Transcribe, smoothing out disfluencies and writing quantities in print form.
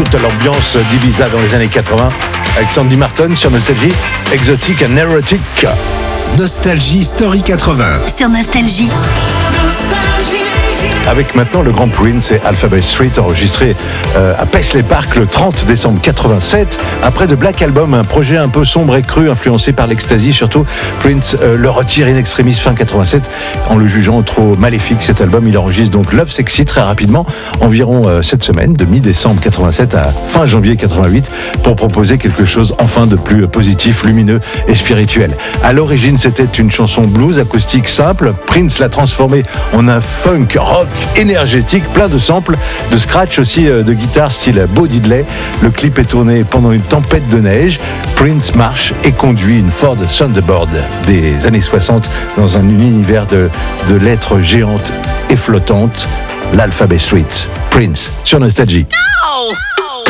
toute l'ambiance d'Ibiza dans les années 80 avec Sandy Martin sur Nostalgie, Exotic and Erotic. Nostalgie Story 80. Sur Nostalgie. Avec maintenant le grand Prince et Alphabet Street enregistré à Paisley Park le 30 décembre 87 après The Black Album, un projet un peu sombre et cru influencé par l'ecstasy. Surtout Prince le retire in extremis fin 87 en le jugeant trop maléfique. Cet album, il enregistre donc Love Sexy très rapidement, environ cette semaine de mi-décembre 87 à fin janvier 88 pour proposer quelque chose enfin de plus positif, lumineux et spirituel. À l'origine, c'était une chanson blues acoustique simple. Prince l'a transformée en un funk rock énergétique, plein de samples, de scratch aussi, de guitare style Bo Diddley. Le clip est tourné pendant une tempête de neige. Prince marche et conduit une Ford Thunderbird des années 60 dans un univers de lettres géantes et flottantes. L'Alphabet Street. Prince sur Nostalgie. Oh!